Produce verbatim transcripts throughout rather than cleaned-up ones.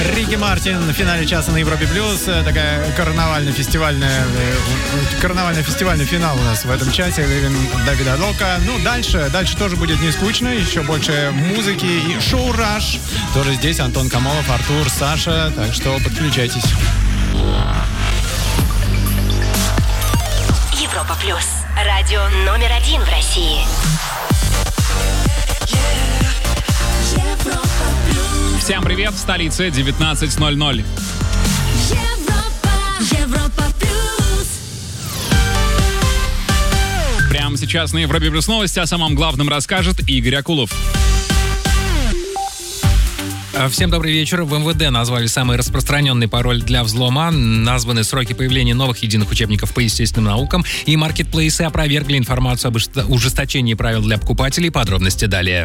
Рики Мартин в финале часа на Европе Плюс. Такая карнавально-фестивальная, карнавально-фестивальный финал у нас в этом часе. Давида Лока. Ну, дальше, дальше тоже будет не скучно. Еще больше музыки и шоу «Раш». Тоже здесь Антон Камолов, Артур, Саша. Так что подключайтесь. Европа Плюс. Радио номер один в России. Всем привет, в столице девятнадцать ноль ноль. Европа, Европа Плюс. Прямо сейчас на Европе Плюс новости о самом главном расскажет Игорь Акулов. Всем добрый вечер. В эм вэ дэ назвали самый распространенный пароль для взлома. Названы сроки появления новых единых учебников по естественным наукам. И маркетплейсы опровергли информацию об ужесточении правил для покупателей. Подробности далее.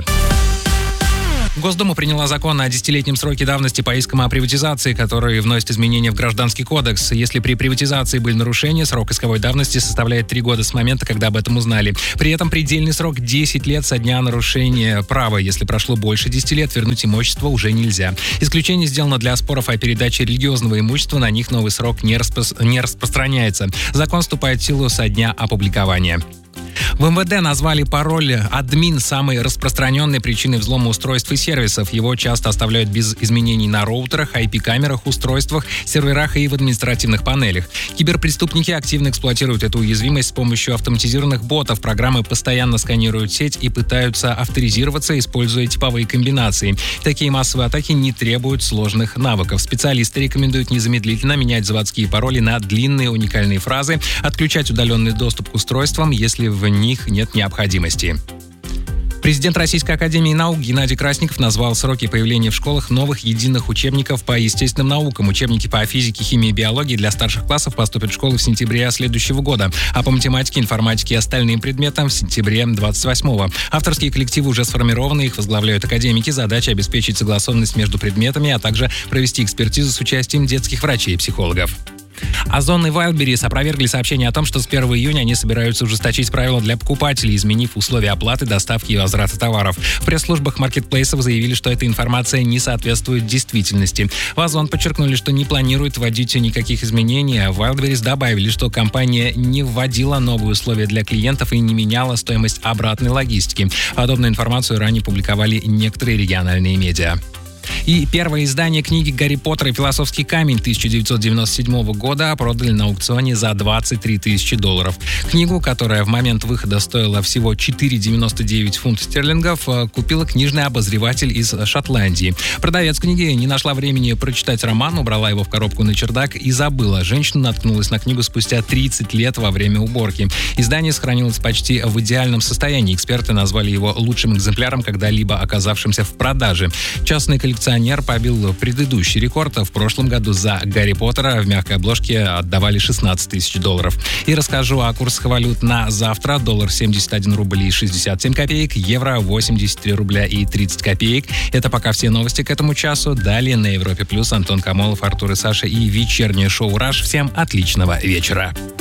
Госдума приняла закон о десятилетнем сроке давности по искам о приватизации, который вносит изменения в Гражданский кодекс. Если при приватизации были нарушения, срок исковой давности составляет три года с момента, когда об этом узнали. При этом предельный срок десять лет со дня нарушения права. Если прошло больше десяти лет, вернуть имущество уже нельзя. Исключение сделано для споров о передаче религиозного имущества. На них новый срок не, распро- не распространяется. Закон вступает в силу со дня опубликования. В эм вэ дэ назвали пароль «админ» самой распространенной причиной взлома устройств и сервисов. Его часто оставляют без изменений на роутерах, ай пи-камерах, устройствах, серверах и в административных панелях. Киберпреступники активно эксплуатируют эту уязвимость с помощью автоматизированных ботов. Программы постоянно сканируют сеть и пытаются авторизироваться, используя типовые комбинации. Такие массовые атаки не требуют сложных навыков. Специалисты рекомендуют незамедлительно менять заводские пароли на длинные уникальные фразы, отключать удаленный доступ к устройствам, если в них нет необходимости. Президент Российской академии наук Геннадий Красников назвал сроки появления в школах новых единых учебников по естественным наукам. Учебники по физике, химии и биологии для старших классов поступят в школы в сентябре следующего года, а по математике, информатике и остальным предметам в сентябре двадцать восьмого. Авторские коллективы уже сформированы, их возглавляют академики. Задача обеспечить согласованность между предметами, а также провести экспертизу с участием детских врачей и психологов. Озон и Wildberries опровергли сообщение о том, что с первого июня они собираются ужесточить правила для покупателей, изменив условия оплаты, доставки и возврата товаров. В пресс-службах маркетплейсов заявили, что эта информация не соответствует действительности. В Озон подчеркнули, что не планирует вводить никаких изменений, а в Wildberries добавили, что компания не вводила новые условия для клиентов и не меняла стоимость обратной логистики. Подобную информацию ранее публиковали некоторые региональные медиа. И первое издание книги «Гарри Поттер и философский камень» тысяча девятьсот девяносто седьмого года продали на аукционе за двадцать три тысячи долларов. Книгу, которая в момент выхода стоила всего четыре девяносто девять фунтов стерлингов, купила книжный обозреватель из Шотландии. Продавец книги не нашла времени прочитать роман, убрала его в коробку на чердак и забыла. Женщина наткнулась на книгу спустя тридцать лет во время уборки. Издание сохранилось почти в идеальном состоянии. Эксперты назвали его лучшим экземпляром, когда-либо оказавшимся в продаже. Частный коллекционер побил предыдущий рекорд. В прошлом году за «Гарри Поттера» в мягкой обложке отдавали шестнадцать тысяч долларов. И расскажу о курсах валют на завтра. Доллар семьдесят один рубль и шестьдесят семь копеек, евро восемьдесят три рубля и тридцать копеек. Это пока все новости к этому часу. Далее на Европе Плюс Антон Камолов, Артур и Саша и вечернее шоу «Раш». Всем отличного вечера.